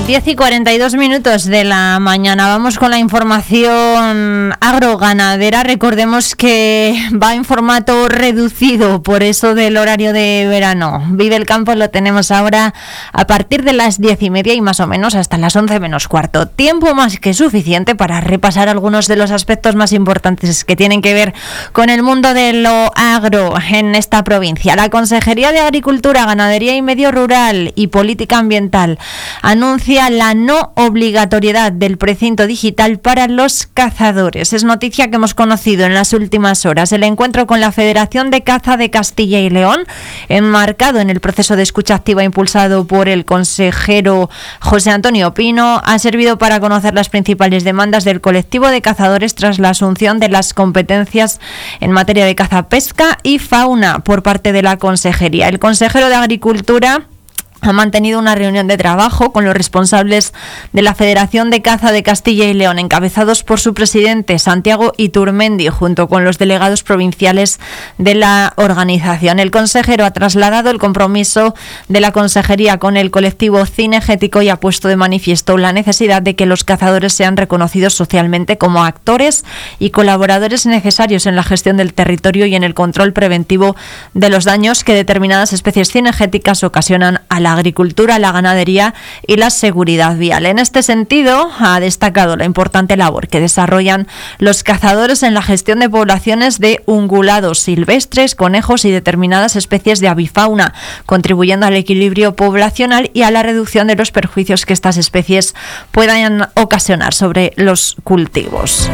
10:42 de la mañana. Vamos con la información agroganadera. Recordemos que va en formato reducido, por eso del horario de verano. Vive el campo lo tenemos ahora a partir de las 10:30 y más o menos hasta las 11 menos cuarto. Tiempo más que suficiente para repasar algunos de los aspectos más importantes que tienen que ver con el mundo de lo agro en esta provincia. La Consejería de Agricultura, Ganadería y Medio Rural y Política Ambiental anuncia la no obligatoriedad del precinto digital para los cazadores. Es noticia que hemos conocido en las últimas horas. El encuentro con la Federación de Caza de Castilla y León, enmarcado en el proceso de escucha activa impulsado por el consejero José Antonio Pino, ha servido para conocer las principales demandas del colectivo de cazadores tras la asunción de las competencias en materia de caza, pesca y fauna por parte de la Consejería. El consejero de Agricultura ha mantenido una reunión de trabajo con los responsables de la Federación de Caza de Castilla y León, encabezados por su presidente Santiago Iturmendi, junto con los delegados provinciales de la organización. El consejero ha trasladado el compromiso de la Consejería con el colectivo cinegético y ha puesto de manifiesto la necesidad de que los cazadores sean reconocidos socialmente como actores y colaboradores necesarios en la gestión del territorio y en el control preventivo de los daños que determinadas especies cinegéticas ocasionan a la agricultura, la ganadería y la seguridad vial. En este sentido, ha destacado la importante labor que desarrollan los cazadores en la gestión de poblaciones de ungulados silvestres, conejos y determinadas especies de avifauna, contribuyendo al equilibrio poblacional y a la reducción de los perjuicios que estas especies puedan ocasionar sobre los cultivos.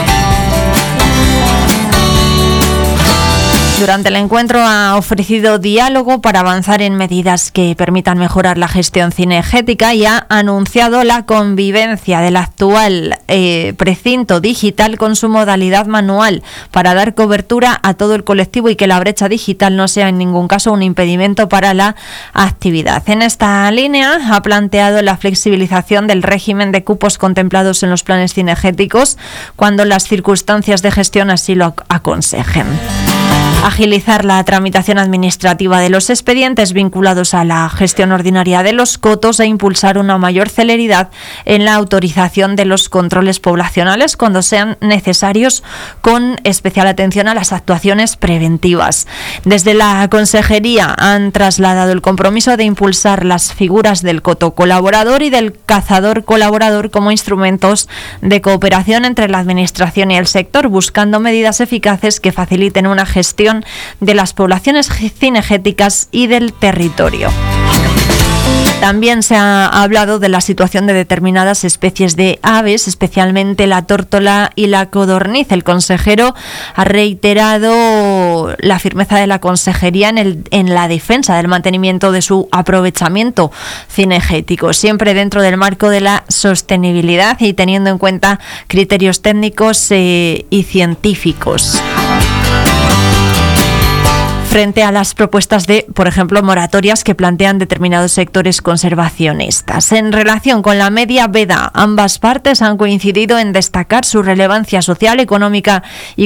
Durante el encuentro ha ofrecido diálogo para avanzar en medidas que permitan mejorar la gestión cinegética y ha anunciado la convivencia del actual precinto digital con su modalidad manual para dar cobertura a todo el colectivo y que la brecha digital no sea en ningún caso un impedimento para la actividad. En esta línea ha planteado la flexibilización del régimen de cupos contemplados en los planes cinegéticos cuando las circunstancias de gestión así lo aconsejen. Agilizar la tramitación administrativa de los expedientes vinculados a la gestión ordinaria de los cotos e impulsar una mayor celeridad en la autorización de los controles poblacionales cuando sean necesarios, con especial atención a las actuaciones preventivas. Desde la Consejería han trasladado el compromiso de impulsar las figuras del coto colaborador y del cazador colaborador como instrumentos de cooperación entre la Administración y el sector, buscando medidas eficaces que faciliten una gestión de las poblaciones cinegéticas y del territorio. También se ha hablado de la situación de determinadas especies de aves, especialmente la tórtola y la codorniz. El consejero ha reiterado la firmeza de la Consejería en la defensa del mantenimiento de su aprovechamiento cinegético, siempre dentro del marco de la sostenibilidad y teniendo en cuenta criterios técnicos y científicos. Frente a las propuestas de, por ejemplo, moratorias que plantean determinados sectores conservacionistas. En relación con la media veda, ambas partes han coincidido en destacar su relevancia social, económica y